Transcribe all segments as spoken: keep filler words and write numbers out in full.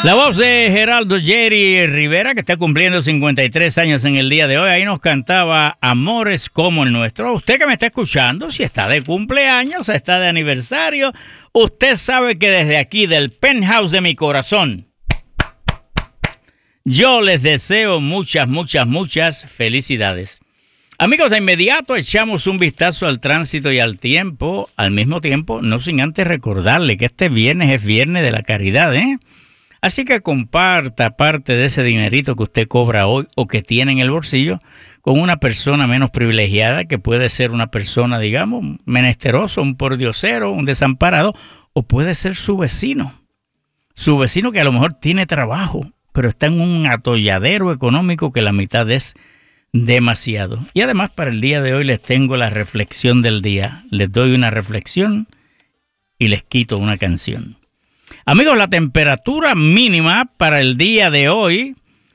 La voz de Geraldo Jerry Rivera, que está cumpliendo cincuenta y tres años en el día de hoy, ahí nos cantaba Amores como el nuestro. Usted que me está escuchando, si está de cumpleaños, está de aniversario, usted sabe que desde aquí, del penthouse de mi corazón, yo les deseo muchas, muchas, muchas felicidades. Amigos, de inmediato echamos un vistazo al tránsito y al tiempo, al mismo tiempo, no sin antes recordarle que este viernes es viernes de la caridad, ¿eh? Así que comparta parte de ese dinerito que usted cobra hoy o que tiene en el bolsillo con una persona menos privilegiada, que puede ser una persona, digamos, menesteroso, un pordiosero, un desamparado, o puede ser su vecino. Su vecino que a lo mejor tiene trabajo, pero está en un atolladero económico que la mitad es demasiado. Y además, para el día de hoy les tengo la reflexión del día. Les doy una reflexión y les quito una canción. Amigos, la temperatura mínima para el día de hoy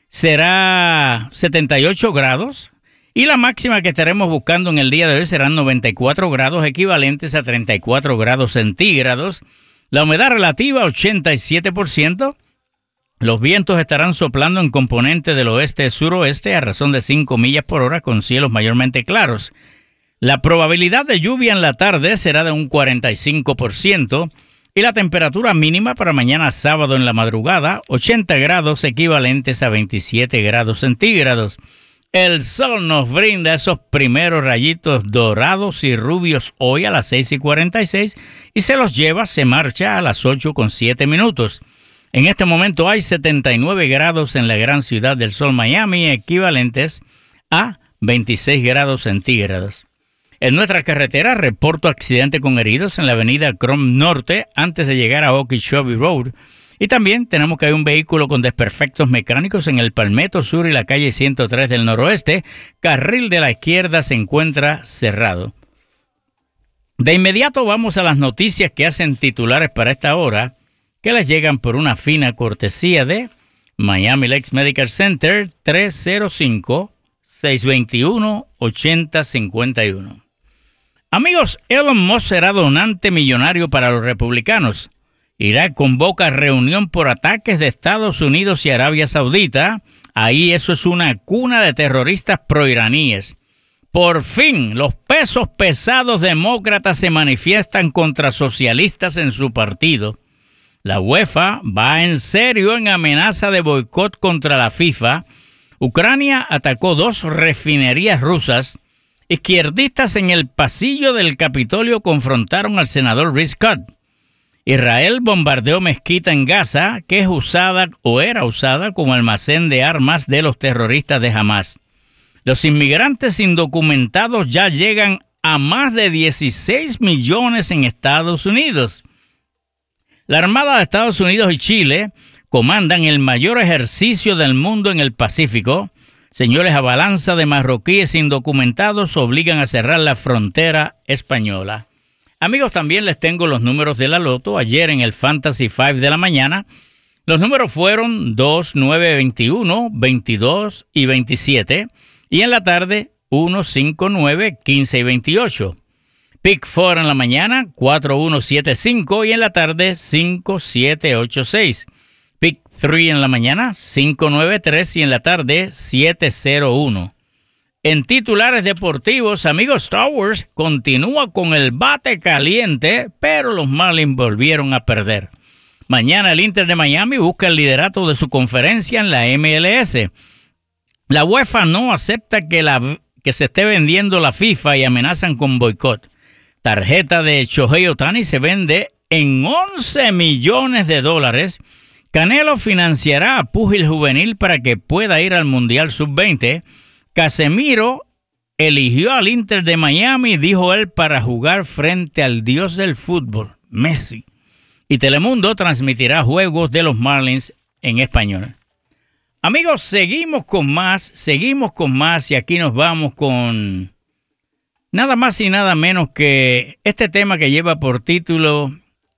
será setenta y ocho grados y la máxima que estaremos buscando en el día de hoy serán noventa y cuatro grados, equivalentes a treinta y cuatro grados centígrados. La humedad relativa ochenta y siete por ciento. Los vientos estarán soplando en componente del oeste-suroeste a razón de cinco millas por hora con cielos mayormente claros. La probabilidad de lluvia en la tarde será de un cuarenta y cinco por ciento. Y la temperatura mínima para mañana sábado en la madrugada, ochenta grados equivalentes a veintisiete grados centígrados. El sol nos brinda esos primeros rayitos dorados y rubios hoy a las seis y cuarenta y seis y se los lleva, se marcha a las ocho con siete minutos. En este momento hay setenta y nueve grados en la gran ciudad del sol Miami, equivalentes a veintiséis grados centígrados. En nuestra carretera reporto accidente con heridos en la avenida Chrome Norte antes de llegar a Okeechobee Road. Y también tenemos que hay un vehículo con desperfectos mecánicos en el Palmetto Sur y la calle ciento tres del noroeste. Carril de la izquierda se encuentra cerrado. De inmediato vamos a las noticias que hacen titulares para esta hora, que les llegan por una fina cortesía de Miami Lakes Medical Center, tres cero cinco, seis dos uno, ocho cero cinco uno. Amigos, Elon Musk será donante millonario para los republicanos. Irak convoca reunión por ataques de Estados Unidos y Arabia Saudita. Ahí eso es una cuna de terroristas proiraníes. Por fin, los pesos pesados demócratas se manifiestan contra socialistas en su partido. La UEFA va en serio en amenaza de boicot contra la FIFA. Ucrania atacó dos refinerías rusas. Izquierdistas en el pasillo del Capitolio confrontaron al senador Rick Scott. Israel bombardeó mezquita en Gaza, que es usada o era usada como almacén de armas de los terroristas de Hamas. Los inmigrantes indocumentados ya llegan a más de dieciséis millones en Estados Unidos. La Armada de Estados Unidos y Chile comandan el mayor ejercicio del mundo en el Pacífico. Señores, avalancha de marroquíes indocumentados obligan a cerrar la frontera española. Amigos, también les tengo los números de la loto. Ayer en el Fantasy cinco de la mañana, los números fueron dos, nueve, veintiuno, veintidós y veintisiete. Y en la tarde, uno, cinco, nueve, quince y veintiocho. Pick cuatro en la mañana, cuatro, uno, siete, cinco. Y en la tarde, cinco, siete, ocho, seis. Pick tres en la mañana, cinco nueve tres y en la tarde, siete cero uno. En titulares deportivos, amigos, Star Wars continúa con el bate caliente, pero los Marlins volvieron a perder. Mañana el Inter de Miami busca el liderato de su conferencia en la M L S. La UEFA no acepta que, la, que se esté vendiendo la FIFA y amenazan con boicot. Tarjeta de Shohei Ohtani se vende en once millones de dólares. Canelo financiará a púgil juvenil para que pueda ir al Mundial sub veinte. Casemiro eligió al Inter de Miami, dijo él, para jugar frente al dios del fútbol, Messi. Y Telemundo transmitirá juegos de los Marlins en español. Amigos, seguimos con más, seguimos con más y aquí nos vamos con nada más y nada menos que este tema que lleva por título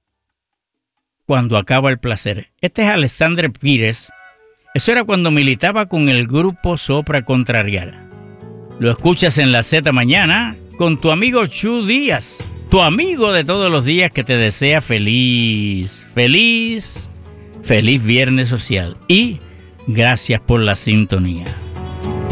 Cuando acaba el placer. Este es Alexandre Pires. Eso era cuando militaba con el grupo Sopra Contrariar. Lo escuchas en la Z Mañana con tu amigo Chu Díaz, tu amigo de todos los días que te desea feliz, feliz feliz Viernes Social y gracias por la sintonía.